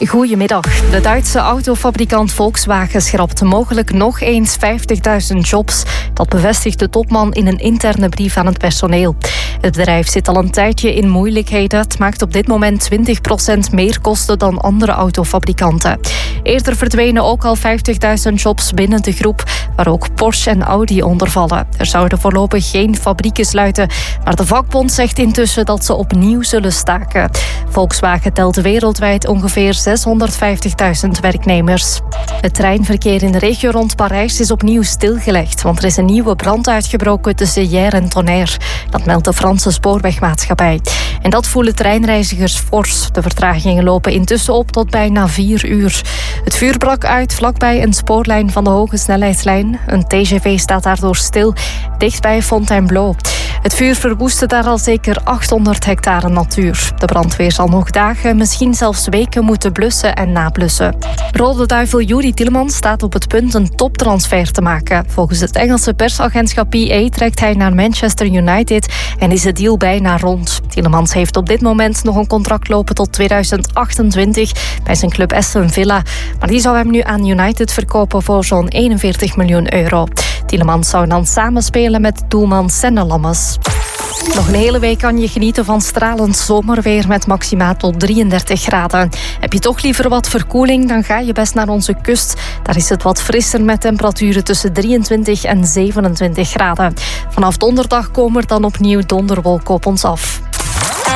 Goedemiddag. De Duitse autofabrikant Volkswagen schrapt mogelijk nog eens 50.000 jobs. Dat bevestigt de topman in een interne brief aan het personeel. Het bedrijf zit al een tijdje in moeilijkheden. Het maakt op dit moment 20% meer kosten dan andere autofabrikanten. Eerder verdwenen ook al 50.000 jobs binnen de groep, waar ook Porsche en Audi onder vallen. Er zouden voorlopig geen fabrieken sluiten, maar de vakbond zegt intussen dat ze opnieuw zullen staken. Volkswagen telt wereldwijd ongeveer 650.000 werknemers. Het treinverkeer in de regio rond Parijs is opnieuw stilgelegd, want er is een nieuwe brand uitgebroken tussen Hyères en Tonnerre. Dat meldt de Franse spoorwegmaatschappij. En dat voelen treinreizigers fors. De vertragingen lopen intussen op tot bijna 4 uur. Het vuur brak uit vlakbij een spoorlijn van de hoge snelheidslijn. Een TGV staat daardoor stil, dichtbij Fontainebleau. Het vuur verwoestte daar al zeker 800 hectare natuur. De brandweer zal nog dagen, misschien zelfs weken moeten blussen en nablussen. Rode Duivel Youri Tielemans staat op het punt een toptransfer te maken. Volgens het Engelse persagentschap PA trekt hij naar Manchester United en is de deal bijna rond. Tielemans heeft op dit moment nog een contract lopen tot 2028 bij zijn club Aston Villa. Maar die zou hem nu aan United verkopen voor zo'n 41 miljoen euro. Tielemans zou dan samenspelen met doelman Senne Lammers. Nog een hele week kan je genieten van stralend zomerweer met maxima tot 33 graden. Heb je toch liever wat verkoeling, dan ga je best naar onze kust. Daar is het wat frisser met temperaturen tussen 23 en 27 graden. Vanaf donderdag komen er dan opnieuw donderwolken op ons af.